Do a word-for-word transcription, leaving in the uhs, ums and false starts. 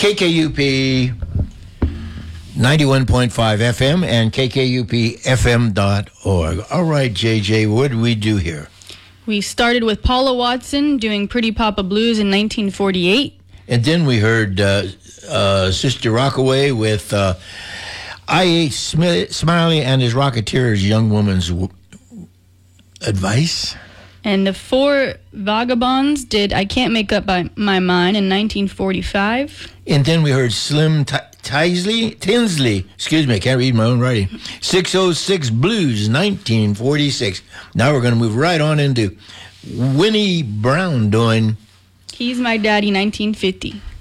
K K U P ninety-one point five F M and K K U P F M dot org. All right, J J, what did we do here? We started with Paula Watson doing Pretty Papa Blues in nineteen forty-eight. And then we heard uh, uh, Sister Rockaway with uh, I H. Smiley and his Rocketeers, Young Woman's w- Advice. And the Four Vagabonds did I Can't Make Up My, My Mind in nineteen forty-five. And then we heard Slim T- Tinsley, Tinsley, excuse me, I can't read my own writing, six oh six Blues, nineteen forty-six. Now we're going to move right on into Winnie Brown doing He's My Daddy, nineteen fifty.